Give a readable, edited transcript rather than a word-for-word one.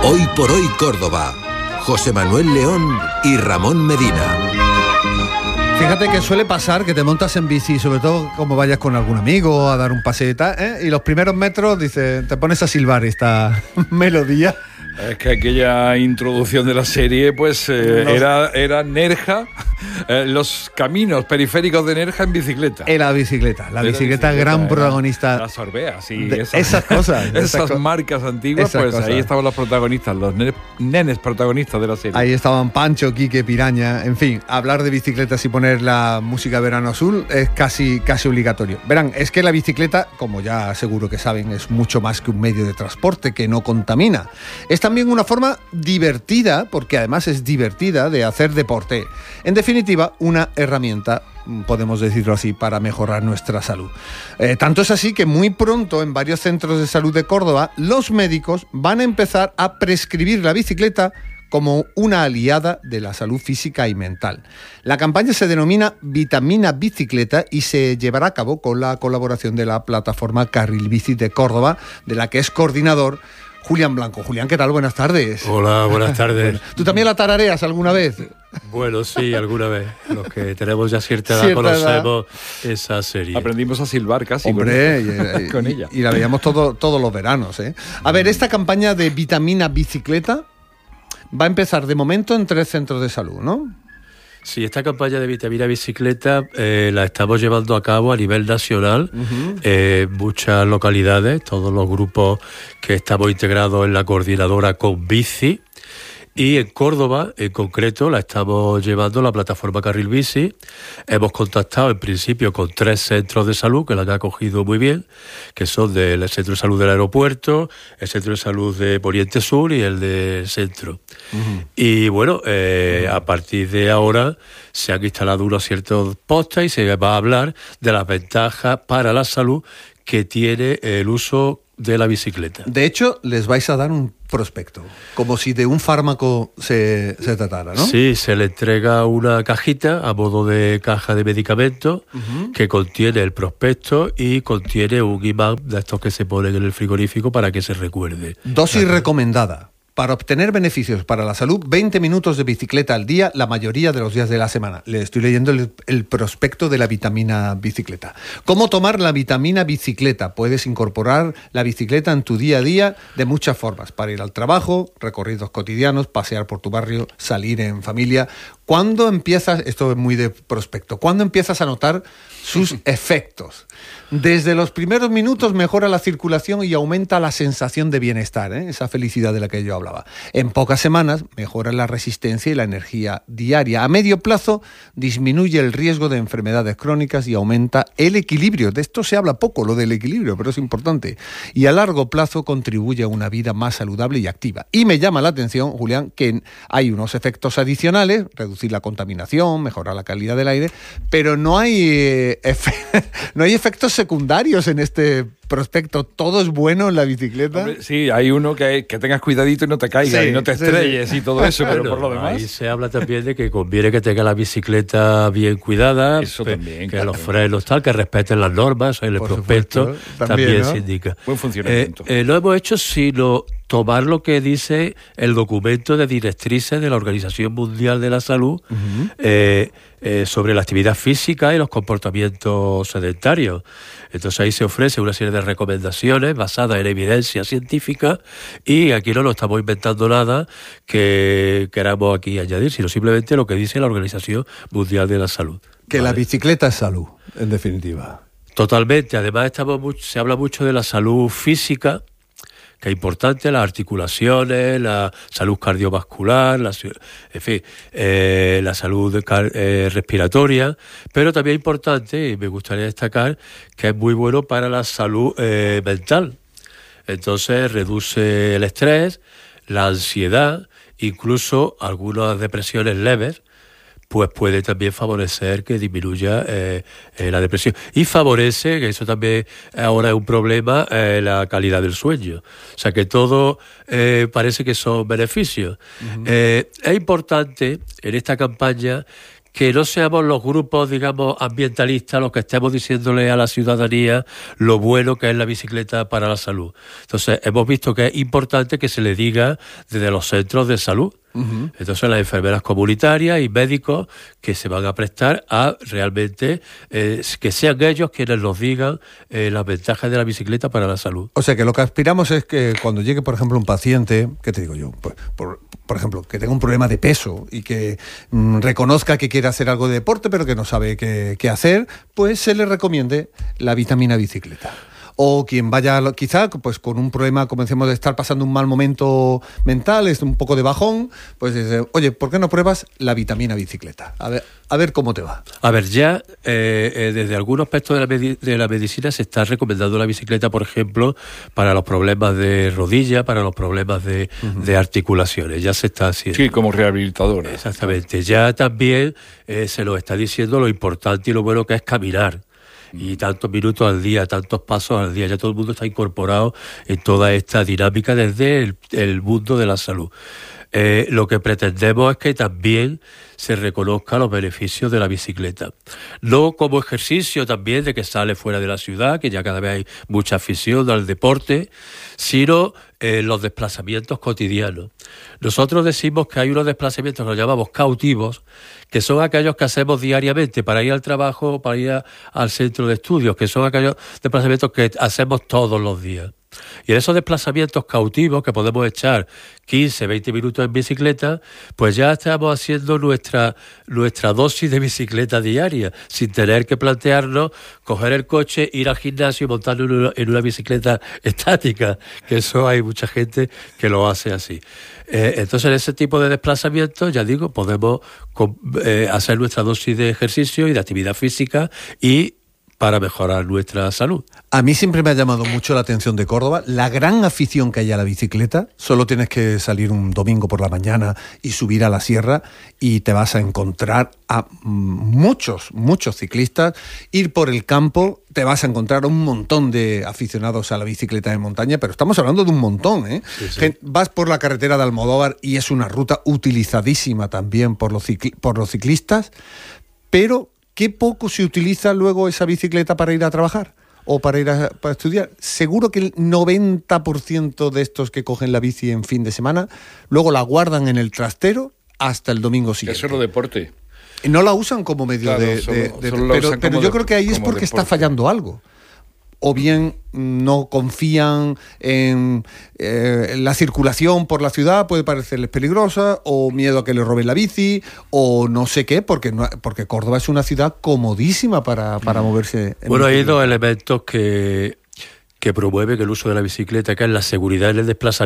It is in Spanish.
Hoy por hoy Córdoba. José Manuel León y Ramón Medina. Fíjate que suele pasar que te montas en bici, sobre todo como vayas con algún amigo a dar un paseita, y los primeros metros te pones a silbar esta melodía. Es que aquella introducción de la serie, pues era Nerja, los caminos periféricos de Nerja en bicicleta. La bicicleta gran protagonista. Las Orbeas y esas cosas. esas marcas antiguas, esas pues cosas. ahí estaban los protagonistas, los nenes protagonistas de la serie. Ahí estaban Pancho, Quique, Piraña, en fin, hablar de bicicletas y poner la música Verano Azul es casi obligatorio. Verán, es que la bicicleta, como ya seguro que saben, es mucho más que un medio de transporte que no contamina. Es también una forma divertida, porque además es divertida, de hacer deporte. En definitiva, una herramienta, podemos decirlo así, para mejorar nuestra salud. Tanto es así que muy pronto en varios centros de salud de Córdoba, los médicos van a empezar a prescribir la bicicleta como una aliada de la salud física y mental. La campaña se denomina Vitamina Bicicleta y se llevará a cabo con la colaboración de la plataforma Carril Bici de Córdoba, de la que es coordinador Julián Blanco. Julián, ¿qué tal? Buenas tardes. Hola, buenas tardes. ¿Tú también la tarareas alguna vez? Bueno, sí, alguna vez. Los que tenemos ya cierta edad conocemos esa serie. Aprendimos a silbar casi. Hombre, con ella. Y la veíamos todos los veranos, ¿eh? A ver, esta campaña de Vitamina Bicicleta va a empezar de momento en 3 centros de salud, ¿no? Sí, esta campaña de Vitamina Bicicleta la estamos llevando a cabo a nivel nacional, muchas localidades, todos los grupos que estamos integrados en la coordinadora Con Bici. Y en Córdoba, en concreto, la estamos llevando la plataforma Carril Bici. Hemos contactado en principio con 3 centros de salud que la han acogido muy bien, que son el Centro de Salud del Aeropuerto, el Centro de Salud de Poniente Sur y el del Centro. Y bueno, a partir de ahora se han instalado unos ciertos postes y se va a hablar de las ventajas para la salud que tiene el uso de la bicicleta. De hecho, les vais a dar un prospecto, como si de un fármaco se tratara, ¿no? Sí, se le entrega una cajita a modo de caja de medicamentos que contiene el prospecto y contiene un imán de estos que se ponen en el frigorífico para que se recuerde. Dosis recomendada. Para obtener beneficios para la salud, 20 minutos de bicicleta al día, la mayoría de los días de la semana. Le estoy leyendo el prospecto de la vitamina bicicleta. ¿Cómo tomar la vitamina bicicleta? Puedes incorporar la bicicleta en tu día a día de muchas formas. Para ir al trabajo, recorridos cotidianos, pasear por tu barrio, salir en familia. ¿Cuándo empiezas, esto es muy de prospecto, cuándo empiezas a notar sus efectos? Desde los primeros minutos mejora la circulación y aumenta la sensación de bienestar, esa felicidad de la que yo hablaba. En pocas semanas mejora la resistencia y la energía diaria. A medio plazo disminuye el riesgo de enfermedades crónicas y aumenta el equilibrio. De esto se habla poco, lo del equilibrio, pero es importante. Y a largo plazo contribuye a una vida más saludable y activa. Y me llama la atención, Julián, que hay unos efectos adicionales, reducir la contaminación, mejorar la calidad del aire, pero no hay efectos secundarios en este prospecto. ¿Todo es bueno en la bicicleta? Hombre, sí, hay uno que tengas cuidadito y no te caigas y no te estrelles y todo eso, pero por lo demás... Ahí se habla también de que conviene que tenga la bicicleta bien cuidada, eso también, que los frenos tal, que respeten las normas, en el prospecto también, ¿no? Se indica. Buen funcionamiento. No hemos hecho sino tomar lo que dice el documento de directrices de la Organización Mundial de la Salud sobre la actividad física y los comportamientos sedentarios. Entonces ahí se ofrece una serie de recomendaciones basadas en evidencia científica y aquí no lo estamos inventando nada que queramos aquí añadir, sino simplemente lo que dice la Organización Mundial de la Salud. Que ¿vale? La bicicleta es salud, en definitiva. Totalmente. Además se habla mucho de la salud física, que es importante, las articulaciones, la salud cardiovascular, la salud respiratoria, pero también es importante, y me gustaría destacar, que es muy bueno para la salud mental. Entonces reduce el estrés, la ansiedad, incluso algunas depresiones leves, pues puede también favorecer que disminuya la depresión. Y favorece, que eso también ahora es un problema, la calidad del sueño. O sea que todo parece que son beneficios. Es importante en esta campaña que no seamos los grupos, digamos, ambientalistas los que estemos diciéndole a la ciudadanía lo bueno que es la bicicleta para la salud. Entonces, hemos visto que es importante que se le diga desde los centros de salud. Uh-huh. Entonces, las enfermeras comunitarias y médicos que se van a prestar a realmente que sean ellos quienes nos digan las ventajas de la bicicleta para la salud. O sea, que lo que aspiramos es que cuando llegue, por ejemplo, un paciente, ¿qué te digo yo? Pues, por ejemplo, que tenga un problema de peso y que reconozca que quiere hacer algo de deporte, pero que no sabe qué hacer, pues se le recomiende la vitamina bicicleta. O quien vaya, quizá, pues con un problema, como decíamos, de estar pasando un mal momento mental, es un poco de bajón, pues dice, oye, ¿por qué no pruebas la vitamina bicicleta? A ver cómo te va. A ver, ya desde algunos aspectos de la medicina se está recomendando la bicicleta, por ejemplo, para los problemas de rodilla, para los problemas de articulaciones. Ya se está haciendo. Sí, como rehabilitadora. Exactamente. Ya también se nos está diciendo lo importante y lo bueno que es caminar. Y tantos minutos al día, tantos pasos al día, ya todo el mundo está incorporado en toda esta dinámica desde el mundo de la salud. Lo que pretendemos es que también se reconozcan los beneficios de la bicicleta. No como ejercicio también de que sale fuera de la ciudad, que ya cada vez hay mucha afición al deporte, sino los desplazamientos cotidianos. Nosotros decimos que hay unos desplazamientos que los llamamos cautivos, que son aquellos que hacemos diariamente para ir al trabajo o para ir al centro de estudios, que son aquellos desplazamientos que hacemos todos los días. Y en esos desplazamientos cautivos que podemos echar 15, 20 minutos en bicicleta, pues ya estamos haciendo nuestra dosis de bicicleta diaria, sin tener que plantearnos coger el coche, ir al gimnasio y montarlo en una bicicleta estática, que eso hay mucha gente que lo hace así. Entonces, en ese tipo de desplazamientos, ya digo, podemos hacer nuestra dosis de ejercicio y de actividad física y para mejorar nuestra salud. A mí siempre me ha llamado mucho la atención de Córdoba la gran afición que hay a la bicicleta. Solo tienes que salir un domingo por la mañana y subir a la sierra y te vas a encontrar a muchos ciclistas. Ir por el campo, te vas a encontrar un montón de aficionados a la bicicleta de montaña, pero estamos hablando de un montón, ¿eh? Sí, sí. Vas por la carretera de Almodóvar y es una ruta utilizadísima también por los ciclistas, pero qué poco se utiliza luego esa bicicleta para ir a trabajar o para ir para estudiar. Seguro que el 90% de estos que cogen la bici en fin de semana luego la guardan en el trastero hasta el domingo siguiente. Es solo deporte. No la usan como medio pero yo creo que ahí es porque está fallando algo. O bien no confían en la circulación por la ciudad, puede parecerles peligrosa, o miedo a que le roben la bici, o no sé qué, porque Córdoba es una ciudad comodísima para moverse. Bueno, hay dos elementos que promueven el uso de la bicicleta, que es la seguridad en el desplazamiento